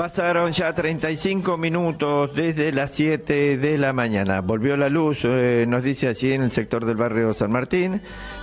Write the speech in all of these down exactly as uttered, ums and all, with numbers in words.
Pasaron ya treinta y cinco minutos desde las siete de la mañana. Volvió la luz, eh, nos dice allí en el sector del barrio San Martín.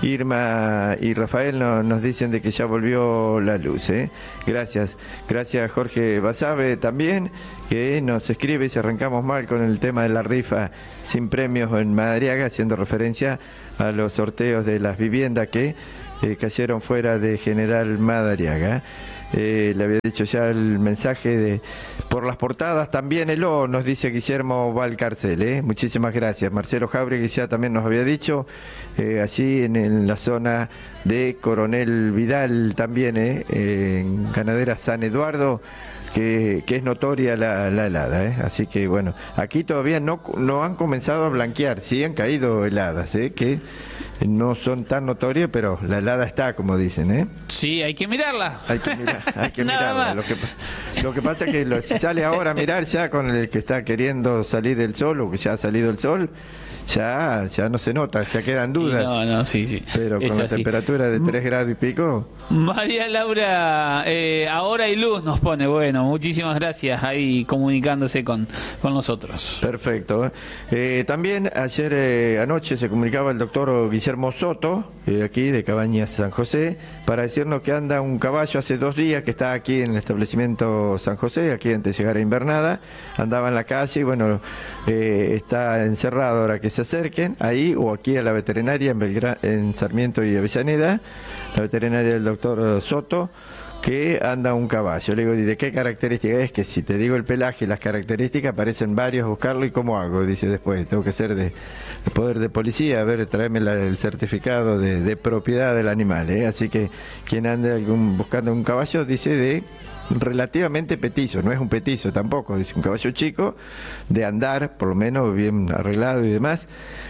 Irma y Rafael no, nos dicen de que ya volvió la luz. ¿eh? Gracias. Gracias Jorge Basabe también, que nos escribe si arrancamos mal con el tema de la rifa sin premios en Madariaga, haciendo referencia a los sorteos de las viviendas que eh, cayeron fuera de General Madariaga. Eh, le había dicho ya el mensaje de por las portadas también el O, nos dice Guillermo Valcarcel, ¿eh? Muchísimas gracias. Marcelo Jauregui ya también nos había dicho, eh, allí en, en la zona de Coronel Vidal también, ¿eh? Eh, en Ganadera San Eduardo, que, que es notoria la, la helada, ¿eh? Así que bueno, aquí todavía no, no han comenzado a blanquear, sí han caído heladas, ¿eh? Que no son tan notorias, pero la helada está, como dicen, ¿eh? Sí, hay que mirarla. Hay que mirar, hay que Nada mirarla. Lo que, lo que pasa es que lo, si sale ahora a mirar ya con el que está queriendo salir el sol o que ya ha salido el sol, ya, ya no se nota, ya quedan dudas. Y no, no, sí, sí. Pero con Es la así. temperatura de tres grados y pico. María Laura, eh, ahora hay luz, nos pone. Bueno, muchísimas gracias ahí comunicándose con, con nosotros. Perfecto. Eh, también ayer eh, anoche se comunicaba el doctor Guillermo Soto, eh, aquí de Cabañas San José, para decirnos que anda un caballo hace dos días que está aquí en el establecimiento San José, aquí antes de llegar a Invernada, andaba en la calle y bueno, eh, está encerrado. Ahora que se acerquen ahí o aquí a la veterinaria en, Belgra en Sarmiento y Avellaneda, la veterinaria del doctor Soto, que anda un caballo. Le digo, ¿y de qué característica es? Que si te digo el pelaje y las características, aparecen varios, buscarlo y cómo hago, dice después, tengo que ser de, de poder de policía, a ver, tráeme la, el certificado de, de propiedad del animal, ¿eh? Así que quien ande algún, buscando un caballo, dice de relativamente petizo, no es un petizo tampoco, es un caballo chico, de andar, por lo menos bien arreglado y demás.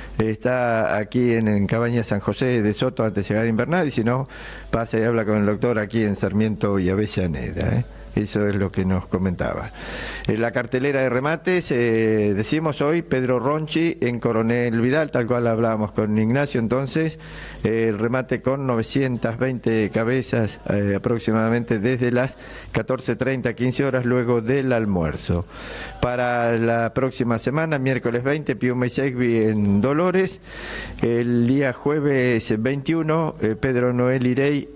Está aquí en, en Cabañas San José de Soto antes de llegar a Invernada, y si no, pasa y habla con el doctor aquí en Sarmiento y Avellaneda, ¿eh? Eso es lo que nos comentaba. En la cartelera de remates, eh, decimos hoy, Pedro Ronchi en Coronel Vidal, tal cual hablábamos con Ignacio entonces, eh, el remate con novecientas veinte cabezas eh, aproximadamente desde las catorce treinta, quince horas luego del almuerzo. Para la próxima semana, miércoles veinte, Piuma y Segui en Dolores, el día jueves veintiuno, eh, Pedro Noel Irey